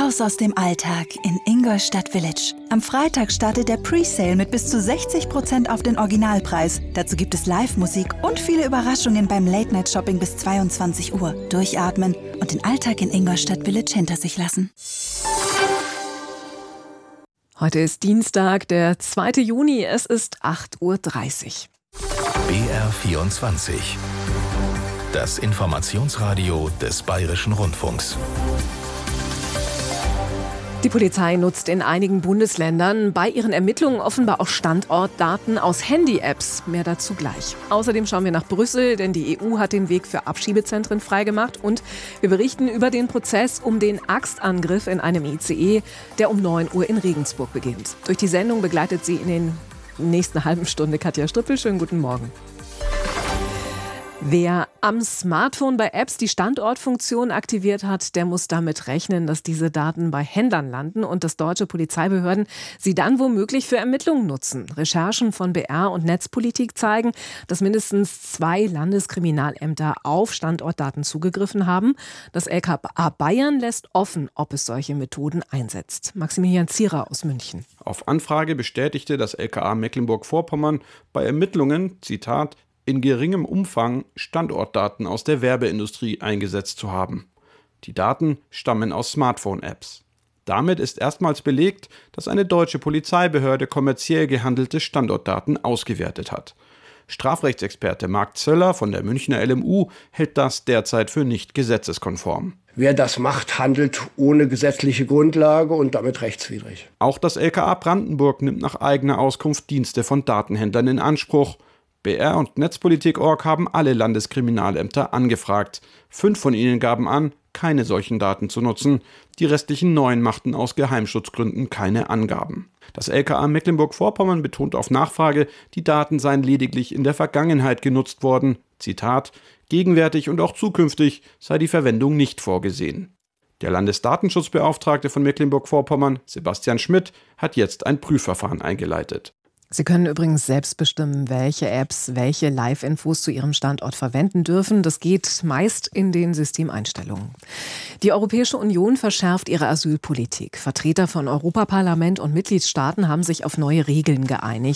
Raus aus dem Alltag in Ingolstadt Village. Am Freitag startet der Presale mit bis zu 60% auf den Originalpreis. Dazu gibt es Live-Musik und viele Überraschungen beim Late-Night-Shopping bis 22 Uhr. Durchatmen und den Alltag in Ingolstadt Village hinter sich lassen. Heute ist Dienstag, der 2. Juni. Es ist 8.30 Uhr. BR24. Das Informationsradio des Bayerischen Rundfunks. Die Polizei nutzt in einigen Bundesländern bei ihren Ermittlungen offenbar auch Standortdaten aus Handy-Apps. Mehr dazu gleich. Außerdem schauen wir nach Brüssel, denn die EU hat den Weg für Abschiebezentren freigemacht. Und wir berichten über den Prozess um den Axtangriff in einem ICE, der um 9 Uhr in Regensburg beginnt. Durch die Sendung begleitet sie in den nächsten halben Stunde Katja Strüppel. Schönen guten Morgen. Wer am Smartphone bei Apps die Standortfunktion aktiviert hat, der muss damit rechnen, dass diese Daten bei Händlern landen und dass deutsche Polizeibehörden sie dann womöglich für Ermittlungen nutzen. Recherchen von BR und Netzpolitik zeigen, dass mindestens 2 Landeskriminalämter auf Standortdaten zugegriffen haben. Das LKA Bayern lässt offen, ob es solche Methoden einsetzt. Maximilian Zierer aus München. Auf Anfrage bestätigte das LKA Mecklenburg-Vorpommern bei Ermittlungen, Zitat, in geringem Umfang Standortdaten aus der Werbeindustrie eingesetzt zu haben. Die Daten stammen aus Smartphone-Apps. Damit ist erstmals belegt, dass eine deutsche Polizeibehörde kommerziell gehandelte Standortdaten ausgewertet hat. Strafrechtsexperte Marc Zöller von der Münchner LMU hält das derzeit für nicht gesetzeskonform. Wer das macht, handelt ohne gesetzliche Grundlage und damit rechtswidrig. Auch das LKA Brandenburg nimmt nach eigener Auskunft Dienste von Datenhändlern in Anspruch. BR und Netzpolitik.org haben alle Landeskriminalämter angefragt. 5 von ihnen gaben an, keine solchen Daten zu nutzen. Die restlichen 9 machten aus Geheimschutzgründen keine Angaben. Das LKA Mecklenburg-Vorpommern betont auf Nachfrage, die Daten seien lediglich in der Vergangenheit genutzt worden. Zitat, gegenwärtig und auch zukünftig sei die Verwendung nicht vorgesehen. Der Landesdatenschutzbeauftragte von Mecklenburg-Vorpommern, Sebastian Schmidt, hat jetzt ein Prüfverfahren eingeleitet. Sie können übrigens selbst bestimmen, welche Apps welche Live-Infos zu Ihrem Standort verwenden dürfen. Das geht meist in den Systemeinstellungen. Die Europäische Union verschärft ihre Asylpolitik. Vertreter von Europaparlament und Mitgliedstaaten haben sich auf neue Regeln geeinigt.